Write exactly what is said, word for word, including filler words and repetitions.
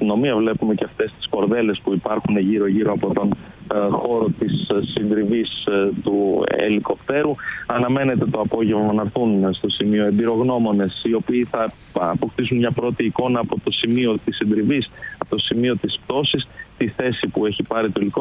αστυνομία. Βλέπουμε και αυτές τις κορδέλες που υπάρχουν γύρω-γύρω από τον ε, χώρο της ε, συντριβής ε, του ελικοπτέρου. Αναμένεται το απόγευμα να έρθουν στο σημείο εμπειρογνώμονες, οι οποίοι θα αποκτήσουν μια πρώτη εικόνα από το σημείο της συντριβής, από το σημείο της πτώσης, τη θέση που έχει πάρει το ελικόπτερο